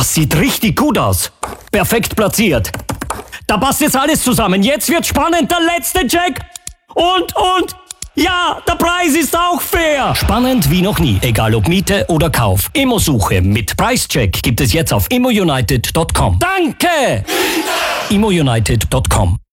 Das sieht richtig gut aus. Perfekt platziert. Da passt jetzt alles zusammen. Jetzt wird spannend. Der letzte Check. Und. Ja, der Preis ist auch fair. Spannend wie noch nie. Egal ob Miete oder Kauf. Immosuche mit Preischeck gibt es jetzt auf immounited.com. Danke! ImmoUnited.com